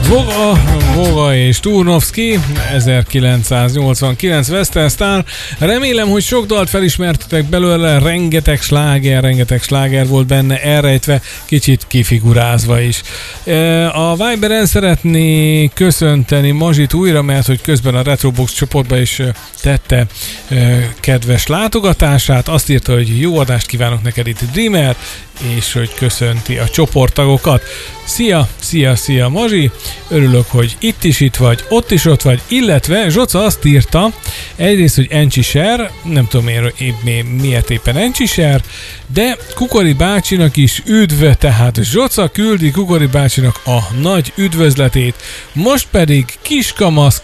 Vova és Turnovsky, 1989 Western Star. Remélem, hogy sok dalt felismertetek belőle, rengeteg sláger volt benne elrejtve, kicsit kifigurázva is. A Viberen szeretnék köszönteni Mazsit újra, mert hogy közben a Retrobox csoportba is tette kedves látogatását. Azt írta, hogy jó adást kívánok neked itt, Dreamer, és hogy köszönti a csoporttagokat. Szia Mazsi, örülök, hogy itt vagy, ott vagy, illetve Zsoca azt írta, egyrészt, hogy Encsiser, nem tudom miért éppen Encsiser, de Kukori bácsinak is üdv, tehát Zsoca küldi Kukori bácsinak a nagy üdvözletét, most pedig kiskamasz,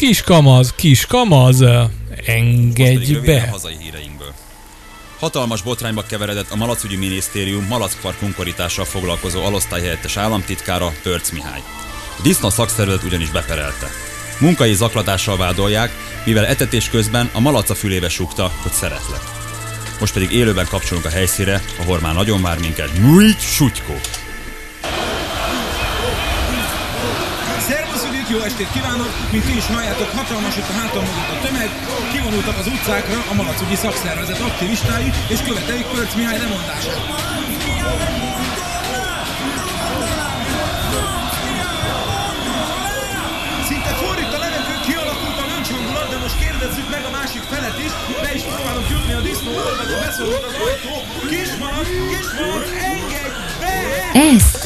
engedj be! Hazai híreinkből. Hatalmas botrányba keveredett a Malacügyi Minisztérium malackpart kunkorítással foglalkozó alosztályhelyettes államtitkára, Pörc Mihály. A disznó szakszervezet ugyanis beperelte. Munkai zaklatással vádolják, mivel etetés közben a malac a fülébe súgta, hogy szeretlek. Most pedig élőben kapcsolunk a helyszínre, ahol már nagyon vár minket Nyújt Sutykó. Jó estét kívánok! Mint ti is halljátok, hatalmas itt a hátam mögött a tömeg, kivonultak az utcákra a malacügyi szakszervezet aktivistái, és követelik Pörc Mihály lemondását. Szinte forrít a levegő, kialakult a löncshangulat, de most kérdezzük meg a másik felet is, be is próbálok jutni a disznóval, meg a beszorult az ajtó. Kismar, engedj be! Ez